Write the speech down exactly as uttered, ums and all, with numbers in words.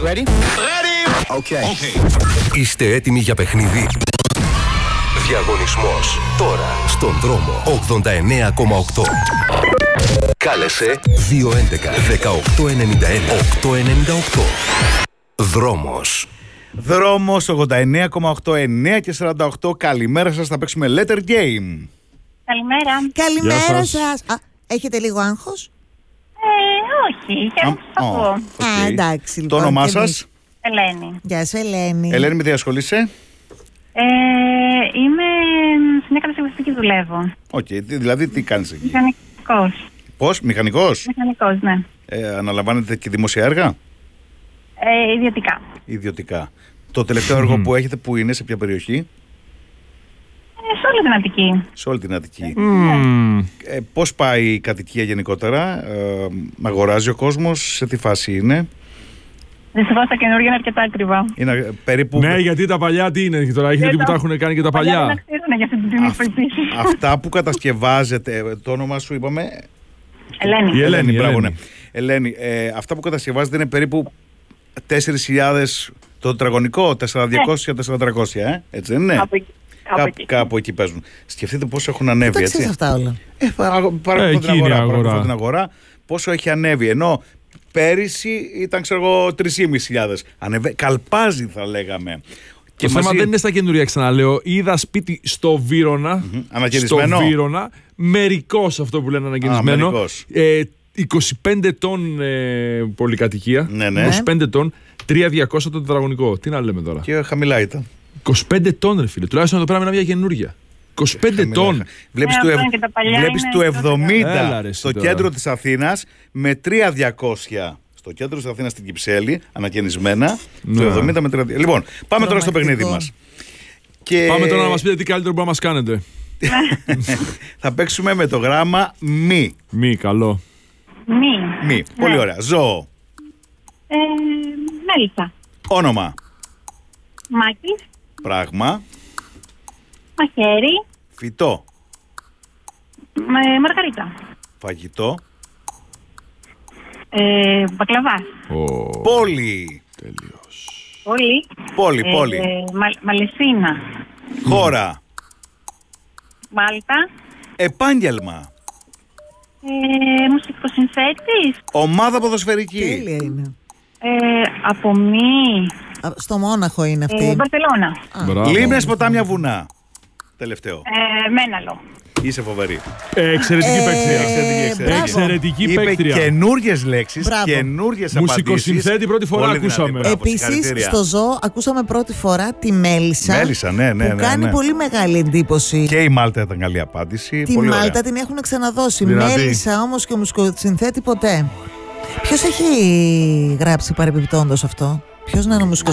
Ready? Ready! Okay. Okay. Είστε έτοιμοι για παιχνίδι? Διαγωνισμός τώρα στον δρόμο ογδόντα εννέα κόμμα οκτώ. Κάλεσε δύο έντεκα δεκαοκτώ ενενήντα ένα οκτώ ενενήντα οκτώ. Δρόμος. Δρόμος ογδόντα εννέα κόμμα οκτώ, εννέα και σαράντα οκτώ. Καλημέρα σας, θα παίξουμε Letter Game. Καλημέρα. Καλημέρα σας. Α, έχετε λίγο άγχος? Ε, όχι, χαίρομαι που θα πω. Α, εντάξει, λοιπόν. Το όνομά και σας? εμείς. Ελένη. Γεια σου, Ελένη. Ελένη, με τι ασχολείσαι? Ε, είμαι σε μια κατασκευαστική, δουλεύω. Οκ, okay, δηλαδή τι κάνεις εκεί? Μηχανικός. Πώς, μηχανικός? Μηχανικός, ναι. Ε, αναλαμβάνετε και δημόσια έργα? Ε, ιδιωτικά. Ιδιωτικά. Το τελευταίο έργο που έχετε που είναι, σε ποια περιοχή? Ε, σε όλη την Αττική. Σε όλη την Αττική. Mm. Ε, πώς πάει η κατοικία γενικότερα? Ε, αγοράζει ο κόσμος? Σε τι φάση είναι? Δυστυχώς τα καινούργια είναι αρκετά ακριβά. Είναι περίπου... Ναι, γιατί τα παλιά τι είναι τώρα, έχετε δει που τα έχουν κάνει και τα παλιά. Δεν αξίζουν για αυτή την τιμή που υπήρχε. Αυτά που κατασκευάζετε, το όνομα σου είπαμε? Ελένη. Η Ελένη, μπράβο, Ελένη. ναι. Ελένη, ε, αυτά που κατασκευάζετε είναι περίπου τέσσερις χιλιάδες το τετραγωνικό, τέσσερα χιλιάδες διακόσια με τέσσερα χιλιάδες τριακόσια, ε? Έτσι δεν είναι? Κάπου εκεί. Κάπου Κά, εκεί. κάπου εκεί παίζουν. Σκεφτείτε πόσο έχουν ανέβει, Τα έτσι. ξέρεις αυτά όλα. Ε, παρακολουθώ Ε, την εκεί είναι η αγορά, αγορά. παρακολουθώ την αγορά, πόσο έχει ανέβει. Ενώ πέρυσι ήταν, ξέρω εγώ, τρεις χιλιάδες πεντακόσια. Ανεβε... Καλπάζει, θα λέγαμε. Το θέμα δεν είναι στα καινούρια, ξαναλέω. Είδα σπίτι στο Βύρωνα. Mm-hmm. Ανακαινισμένο. Στο Βύρωνα. Μερικώς αυτό που λένε ανακαινισμένο. Α, μερικώς. ε, είκοσι πέντε τόν ε, πολυκατοικία. Ναι, ναι. είκοσι πέντε τόν. τρία χιλιάδες διακόσια το τετραγωνικό. Τι να λέμε τώρα. Και χαμηλά ήταν. είκοσι πέντε τόν, ρε φίλε. Τουλάχιστον εδώ πέρα με μια καινούρια. είκοσι πέντε τόν. Βλέπεις Ναι, του, αυτό ευ... είναι και τα παλιά Βλέπεις είναι του τότε. εβδομήντα Έλα, ρε, εσύ στο τώρα. κέντρο της Αθήνας με τρία χιλιάδες διακόσια. Στο κέντρο της Αθήνας στην Κυψέλη, ανακαινισμένα. Ναι. Το εβδομήντα με τρία χιλιάδες. Λοιπόν, πάμε τώρα στο Τρομακτικό. παιχνίδι μας. Και... Πάμε τώρα να μας πείτε τι καλύτερο μπορεί να μας κάνετε. θα παίξουμε με το γράμμα μη. Μη, καλό. Μη. Μη. Πολύ ωραία. Ζώο. Ε, Μέλισσα. Όνομα. Μάκης. Πράγμα. Μαχαίρι. Φυτό. Με Μαργαρίτα. Φαγητό. Ε, Μπακλαβάς. Oh. Πόλη. Τελείως. Πόλη. Πόλη, Ε, πόλη. Μα, Μαλαισίνα. Χώρα. Μάλτα. Επάγγελμα. Ε, μουσικοσυνθέτης. Ομάδα ποδοσφαιρική. Τέλεια είναι. Ε, από μη. Α, Στο Μόναχο είναι αυτή. Ε, Μπαρσελώνα. Μπράβο. Λίμνες, ποτάμια, βουνά. Τελευταίο. Ε, Μέναλο. Είσαι φοβερή. Ε, εξαιρετική Ε, παίκτρια. Εξαιρετική, εξαιρετική. μπράβο. Εξαιρετική Είπε παίκτρια. καινούριες λέξεις, Μπράβο. καινούριες απαντήσεις. Μουσικοσυνθέτη πρώτη φορά Πολύ δυνατή. ακούσαμε. Μπράβο, Επίσης, συγχαρητήρια. στο ζώο ακούσαμε πρώτη φορά τη Μέλισσα. Μέλισσα, ναι, ναι, που ναι, κάνει ναι. πολύ μεγάλη εντύπωση. Και η Μάλτα ήταν καλή απάντηση. Τη Πολύ Μάλτα ωραία. την έχουν ξαναδώσει. Δυνατή. Μέλισσα όμως και μουσικοσυνθέτη ποτέ. Ποιος έχει γράψει παρεμπιπτόντως αυτό? Ποιος να είναι ο μουσικοσυνθέτης?